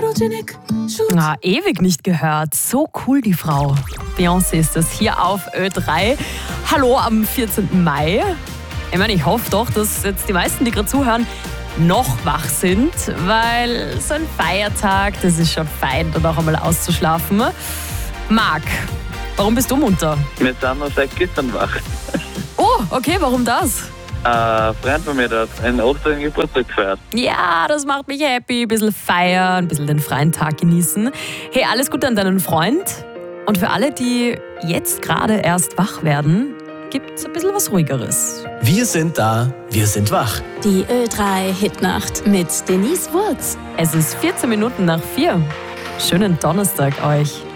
Ewig nicht gehört. So cool, die Frau. Beyoncé ist das hier auf Ö3. Hallo am 14. Mai. Ich meine, ich hoffe doch, dass jetzt die meisten, die gerade zuhören, noch wach sind, weil so ein Feiertag, das ist schon fein, dann auch einmal auszuschlafen. Marc, warum bist du munter? Wir sind noch seit gestern wach. Oh, okay, warum das? Ein Freund von mir hat einen 18. Geburtstag gefeiert. Ja, das macht mich happy. Ein bisschen feiern, ein bisschen den freien Tag genießen. Hey, alles Gute an deinen Freund. Und für alle, die jetzt gerade erst wach werden, gibt's ein bisschen was Ruhigeres. Wir sind da, wir sind wach. Die Ö3 Hitnacht mit Denise Wurz. Es ist 14 Minuten nach 4. Schönen Donnerstag euch.